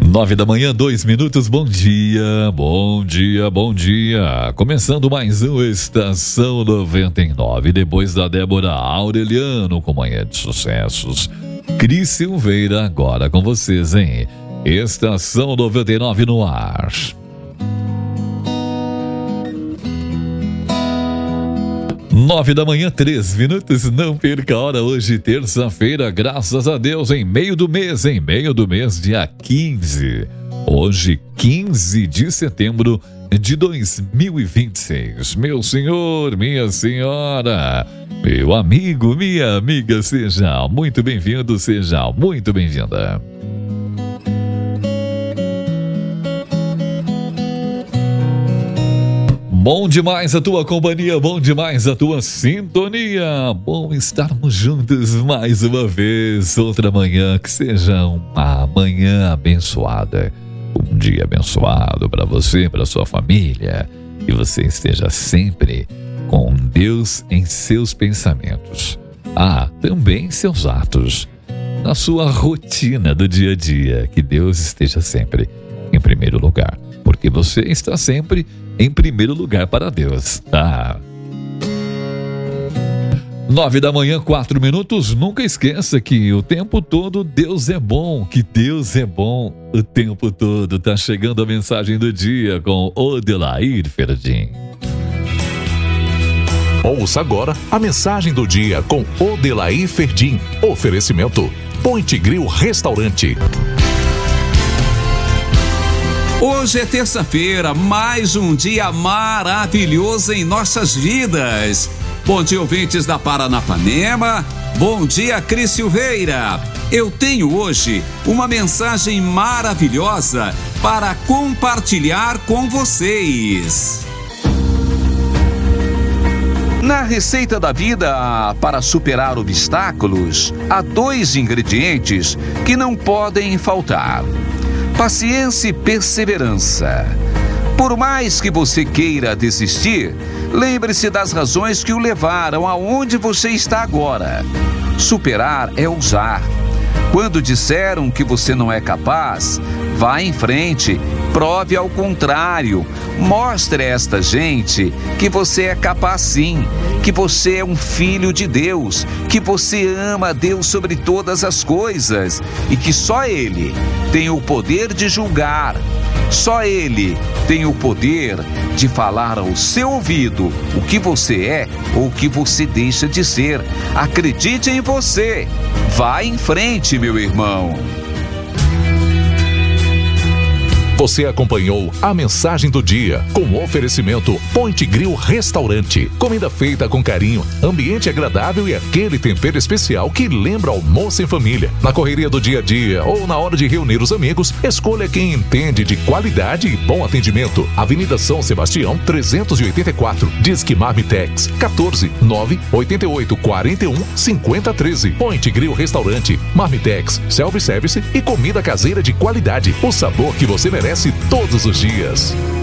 9 da manhã, 2 minutos, bom dia, bom dia, bom dia. Começando mais um Estação 99, depois da Débora Aureliano com Manhã de Sucessos. Cris Silveira agora com vocês, hein? Estação 99 no ar. 9 da manhã, 3 minutos, não perca a hora. Hoje, terça-feira, graças a Deus, em meio do mês, dia 15. Hoje, 15 de setembro de 2026. Meu senhor, minha senhora, meu amigo, minha amiga, seja muito bem-vindo, seja muito bem-vinda. Bom demais a tua companhia, bom demais a tua sintonia. Bom estarmos juntos mais uma vez. Outra manhã, que seja uma manhã abençoada. Um dia abençoado para você, para sua família. Que você esteja sempre com Deus em seus pensamentos. Também em seus atos. Na sua rotina do dia a dia. Que Deus esteja sempre em primeiro lugar. Porque você está sempre em primeiro lugar para Deus. 9 da manhã, 4 minutos. Nunca esqueça que o tempo todo Deus é bom, que Deus é bom o tempo todo. Tá chegando a mensagem do dia com Odelair Ferdim. Ouça agora a mensagem do dia com Odelair Ferdim. Oferecimento Point Grill Restaurante. Hoje é terça-feira, mais um dia maravilhoso em nossas vidas. Bom dia, ouvintes da Paranapanema. Bom dia, Cris Silveira. Eu tenho hoje uma mensagem maravilhosa para compartilhar com vocês. Na receita da vida, para superar obstáculos, há 2 ingredientes que não podem faltar: paciência e perseverança. Por mais que você queira desistir, lembre-se das razões que o levaram aonde você está agora. Superar é ousar. Quando disseram que você não é capaz, vá em frente, prove ao contrário. Mostre a esta gente que você é capaz sim, que você é um filho de Deus, que você ama a Deus sobre todas as coisas e que só Ele tem o poder de julgar. Só Ele tem o poder de falar ao seu ouvido o que você é ou o que você deixa de ser. Acredite em você. Vá em frente, meu irmão. Você acompanhou a mensagem do dia com o oferecimento Point Grill Restaurante. Comida feita com carinho, ambiente agradável e aquele tempero especial que lembra almoço em família. Na correria do dia a dia ou na hora de reunir os amigos, escolha quem entende de qualidade e bom atendimento. Avenida São Sebastião, 384. Disque Marmitex, 14 988 41 50 13. Point Grill Restaurante. Marmitex, self-service e comida caseira de qualidade. O sabor que você merece todos os dias.